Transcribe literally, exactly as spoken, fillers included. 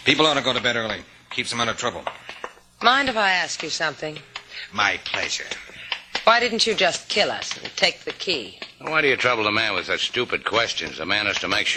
People ought to go to bed early. Keeps them out of trouble. Mind if I ask you something? My pleasure. Why didn't you just kill us and take the key? Why do you trouble the man with such stupid questions? The man has to make sure